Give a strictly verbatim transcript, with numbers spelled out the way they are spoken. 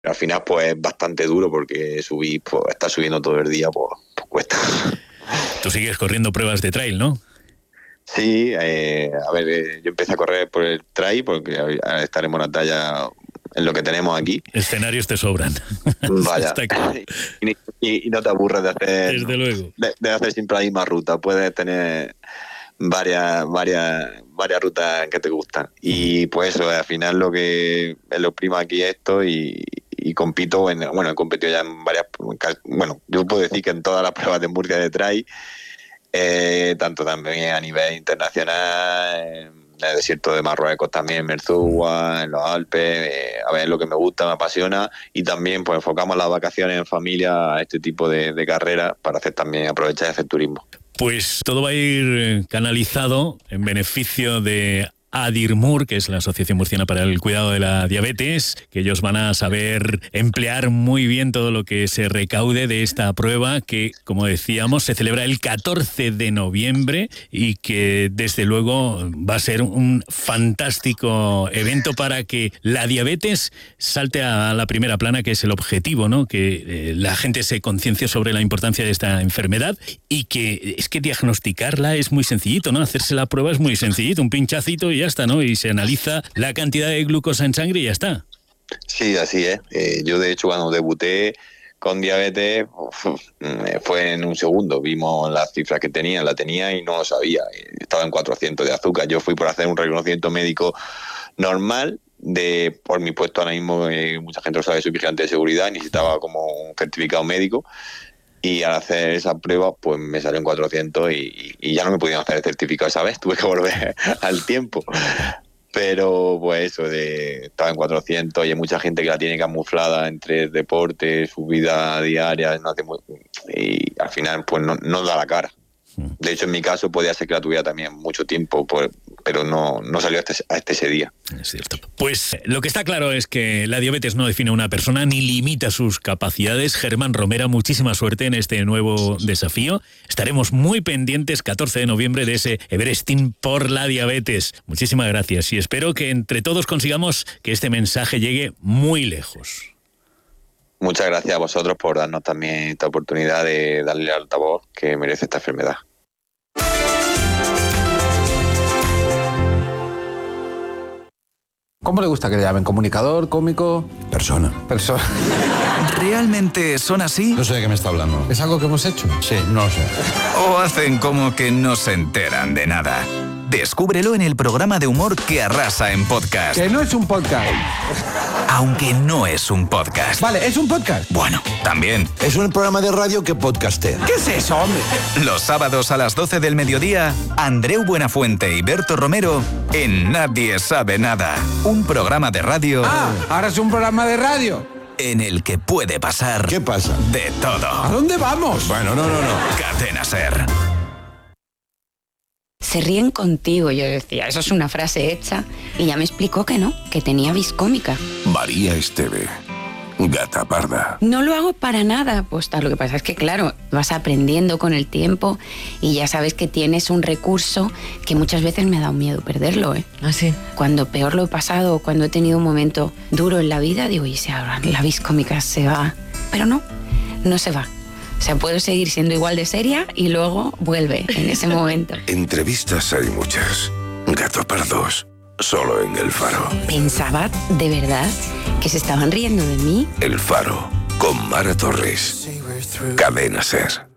Al final pues es bastante duro porque subir, pues estar subiendo todo el día pues, pues cuesta. Tú sigues corriendo pruebas de trail, ¿no? Sí, eh, a ver, eh, yo empecé a correr por el trail porque ahora estaremos en la talla en lo que tenemos aquí. Escenarios te sobran. Vaya. y, y, y no te aburres de hacer, desde luego, de, de hacer siempre la misma ruta. Puedes tener varias, varias, varias rutas que te gustan. Y pues eso, al final lo que es lo prima aquí es esto y, y compito en, bueno, he competido ya en varias, bueno, yo puedo decir que en todas las pruebas de Murcia de trail, eh, tanto también a nivel internacional, en el desierto de Marruecos también, en Merzúa, en los Alpes, eh, a ver, lo que me gusta, me apasiona, y también pues enfocamos las vacaciones en familia a este tipo de, de carreras para hacer también, aprovechar y hacer turismo. Pues todo va a ir canalizado en beneficio de ADIRMUR, que es la Asociación Murciana para el Cuidado de la Diabetes, que ellos van a saber emplear muy bien todo lo que se recaude de esta prueba que, como decíamos, se celebra el catorce de noviembre y que desde luego va a ser un fantástico evento para que la diabetes salte a la primera plana, que es el objetivo, ¿no? Que eh, la gente se conciencie sobre la importancia de esta enfermedad y que es que diagnosticarla es muy sencillito, ¿no? Hacerse la prueba es muy sencillito, un pinchacito y ya está, ¿no? Y se analiza la cantidad de glucosa en sangre y ya está. Sí, así es. Eh, yo, de hecho, cuando debuté con diabetes, uf, fue en un segundo. Vimos las cifras que tenía, la tenía y no lo sabía. Estaba en cuatrocientos de azúcar. Yo fui por hacer un reconocimiento médico normal. De, por mi puesto ahora mismo, eh, mucha gente lo sabe, soy vigilante de seguridad, necesitaba como un certificado médico. Y al hacer esa prueba, pues me salió en cuatrocientos y, y ya no me pudieron hacer el certificado esa vez, tuve que volver al tiempo. Pero pues eso, de, estaba en cuatrocientos y hay mucha gente que la tiene camuflada entre deporte, su vida diaria, no hace muy, y al final pues no, no da la cara. De hecho, en mi caso podía ser que la tuviera también mucho tiempo, por, pero no, no salió hasta, hasta ese día. Es cierto. Pues lo que está claro es que la diabetes no define a una persona ni limita sus capacidades. Germán Romera, muchísima suerte en este nuevo desafío. Estaremos muy pendientes catorce de noviembre de ese Everesting por la diabetes. Muchísimas gracias y espero que entre todos consigamos que este mensaje llegue muy lejos. Muchas gracias a vosotros por darnos también esta oportunidad de darle altavoz que merece esta enfermedad. ¿Cómo le gusta que le llamen? ¿Comunicador? ¿Cómico? Persona. Persona. ¿Realmente son así? No sé de qué me está hablando. ¿Es algo que hemos hecho? Sí, no lo sé. ¿O hacen como que no se enteran de nada? Descúbrelo en el programa de humor que arrasa en podcast. Que no es un podcast. Aunque no es un podcast. Vale, ¿es un podcast? Bueno, también. Es un programa de radio que podcastea. ¿Qué es eso, hombre? Los sábados a las doce del mediodía, Andreu Buenafuente y Berto Romero en Nadie Sabe Nada. Un programa de radio... Ah, ahora es un programa de radio. En el que puede pasar... ¿Qué pasa? De todo. ¿A dónde vamos? Bueno, no, no, no. Cadena SER. Se ríen contigo, yo decía, eso es una frase hecha, y ya me explicó que no, que tenía vis cómica. María Esteve, gata parda. No lo hago para nada, pues tal, lo que pasa es que claro, vas aprendiendo con el tiempo y ya sabes que tienes un recurso que muchas veces me ha dado miedo perderlo, ¿eh? ¿Ah, sí? Cuando peor lo he pasado, cuando he tenido un momento duro en la vida, digo, y si ahora la vis cómica se va, pero no, no se va. O sea, puedo seguir siendo igual de seria y luego vuelve en ese momento. Entrevistas hay muchas. Gato pardos, solo en El Faro. Pensaba, de verdad, que se estaban riendo de mí. El Faro, con Mara Torres. Cadena SER.